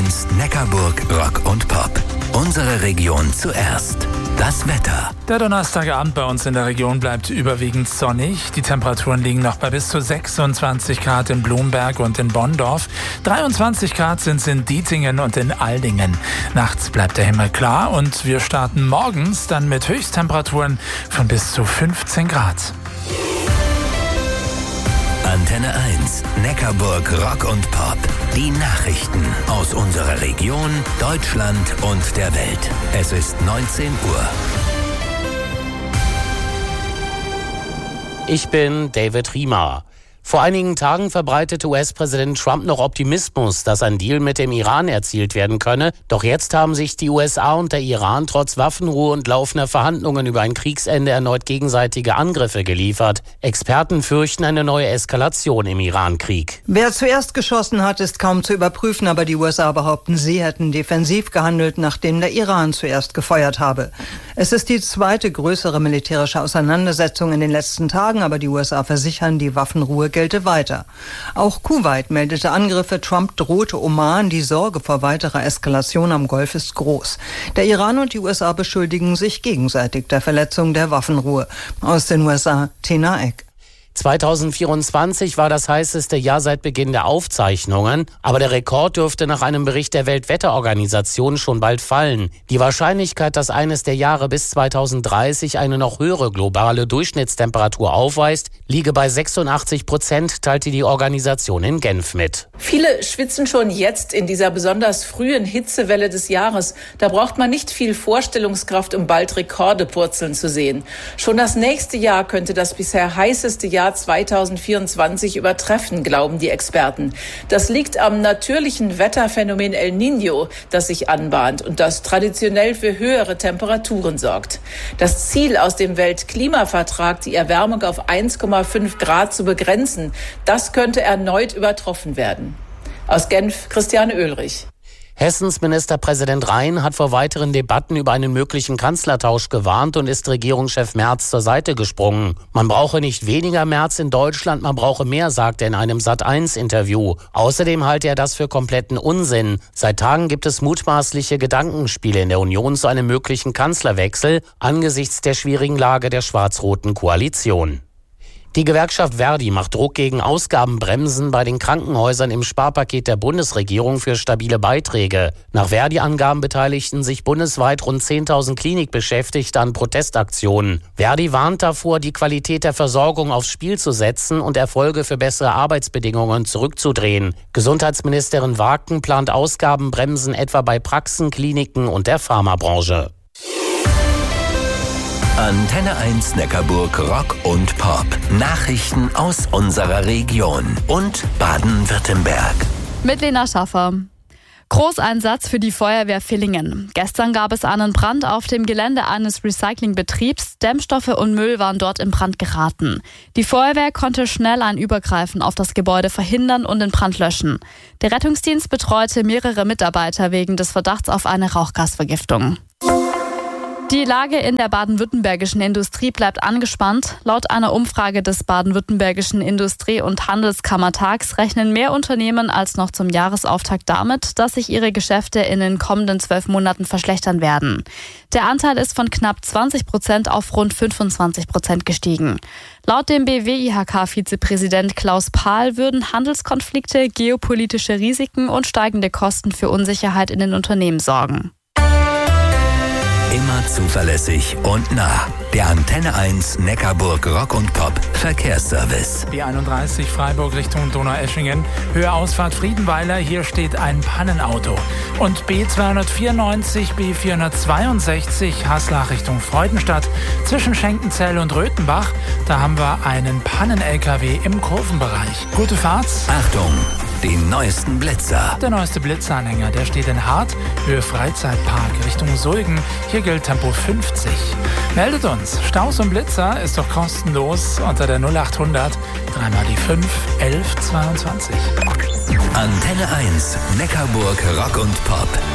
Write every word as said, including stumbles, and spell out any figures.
eins Neckarburg Rock und Pop. Unsere Region zuerst. Das Wetter. Der Donnerstagabend bei uns in der Region bleibt überwiegend sonnig. Die Temperaturen liegen noch bei bis zu sechsundzwanzig Grad in Blumberg und in Bonndorf. dreiundzwanzig Grad sind es in Dietingen und in Aldingen. Nachts bleibt der Himmel klar und wir starten morgens dann mit Höchsttemperaturen von bis zu fünfzehn Grad. Antenne eins, Neckarburg Rock und Pop. Die Nachrichten aus unserer Region, Deutschland und der Welt. Es ist neunzehn Uhr. Ich bin David Riemer. Vor einigen Tagen verbreitete U S-Präsident Trump noch Optimismus, dass ein Deal mit dem Iran erzielt werden könne. Doch jetzt haben sich die U S A und der Iran trotz Waffenruhe und laufender Verhandlungen über ein Kriegsende erneut gegenseitige Angriffe geliefert. Experten fürchten eine neue Eskalation im Iran-Krieg. Wer zuerst geschossen hat, ist kaum zu überprüfen, aber die U S A behaupten, sie hätten defensiv gehandelt, nachdem der Iran zuerst gefeuert habe. Es ist die zweite größere militärische Auseinandersetzung in den letzten Tagen, aber die U S A versichern, die Waffenruhe gelte weiter. Auch Kuwait meldete Angriffe. Trump drohte Oman. Die Sorge vor weiterer Eskalation am Golf ist groß. Der Iran und die U S A beschuldigen sich gegenseitig der Verletzung der Waffenruhe. Aus den U S A, Tina Eck. zweitausendvierundzwanzig war das heißeste Jahr seit Beginn der Aufzeichnungen, aber der Rekord dürfte nach einem Bericht der Weltwetterorganisation schon bald fallen. Die Wahrscheinlichkeit, dass eines der Jahre bis zweitausenddreißig eine noch höhere globale Durchschnittstemperatur aufweist, liege bei sechsundachtzig Prozent, teilte die Organisation in Genf mit. Viele schwitzen schon jetzt in dieser besonders frühen Hitzewelle des Jahres. Da braucht man nicht viel Vorstellungskraft, um bald Rekorde purzeln zu sehen. Schon das nächste Jahr könnte das bisher heißeste Jahr zweitausendvierundzwanzig übertreffen, glauben die Experten. Das liegt am natürlichen Wetterphänomen El Niño, das sich anbahnt und das traditionell für höhere Temperaturen sorgt. Das Ziel aus dem Weltklimavertrag, die Erwärmung auf eins Komma fünf Grad zu begrenzen, das könnte erneut übertroffen werden. Aus Genf, Christiane Oehlrich. Hessens Ministerpräsident Rhein hat vor weiteren Debatten über einen möglichen Kanzlertausch gewarnt und ist Regierungschef Merz zur Seite gesprungen. Man brauche nicht weniger Merz in Deutschland, man brauche mehr, sagt er in einem Sat eins Interview. Außerdem halte er das für kompletten Unsinn. Seit Tagen gibt es mutmaßliche Gedankenspiele in der Union zu einem möglichen Kanzlerwechsel angesichts der schwierigen Lage der schwarz-roten Koalition. Die Gewerkschaft Verdi macht Druck gegen Ausgabenbremsen bei den Krankenhäusern im Sparpaket der Bundesregierung für stabile Beiträge. Nach Verdi-Angaben beteiligten sich bundesweit rund zehntausend Klinikbeschäftigte an Protestaktionen. Verdi warnt davor, die Qualität der Versorgung aufs Spiel zu setzen und Erfolge für bessere Arbeitsbedingungen zurückzudrehen. Gesundheitsministerin Wagen plant Ausgabenbremsen etwa bei Praxen, Kliniken und der Pharmabranche. Antenne eins Neckarburg Rock und Pop. Nachrichten aus unserer Region und Baden-Württemberg. Mit Lena Schaffer. Großeinsatz für die Feuerwehr Villingen. Gestern gab es einen Brand auf dem Gelände eines Recyclingbetriebs. Dämmstoffe und Müll waren dort in Brand geraten. Die Feuerwehr konnte schnell ein Übergreifen auf das Gebäude verhindern und den Brand löschen. Der Rettungsdienst betreute mehrere Mitarbeiter wegen des Verdachts auf eine Rauchgasvergiftung. Die Lage in der baden-württembergischen Industrie bleibt angespannt. Laut einer Umfrage des baden-württembergischen Industrie- und Handelskammertags rechnen mehr Unternehmen als noch zum Jahresauftakt damit, dass sich ihre Geschäfte in den kommenden zwölf Monaten verschlechtern werden. Der Anteil ist von knapp zwanzig Prozent auf rund fünfundzwanzig Prozent gestiegen. Laut dem B W I H K-Vizepräsident Klaus Pahl würden Handelskonflikte, geopolitische Risiken und steigende Kosten für Unsicherheit in den Unternehmen sorgen. Immer zuverlässig und nah. Der Antenne eins Neckarburg Rock und Pop Verkehrsservice. B einunddreißig Freiburg Richtung Donaueschingen. Höhe Ausfahrt Friedenweiler. Hier steht ein Pannenauto. Und B zweihundertvierundneunzig, B vierhundertzweiundsechzig Haslach Richtung Freudenstadt. Zwischen Schenkenzell und Röthenbach. Da haben wir einen Pannen-L K W im Kurvenbereich. Gute Fahrt. Achtung! Den neuesten Blitzer. Der neueste Blitzeranhänger, der steht in Hart, Höhe Freizeitpark Richtung Sulgen. Hier gilt Tempo fünfzig. Meldet uns. Staus und Blitzer ist doch kostenlos unter der null achthundert dreimal die fünf elf zweiundzwanzig. Antenne eins Neckarburg Rock und Pop.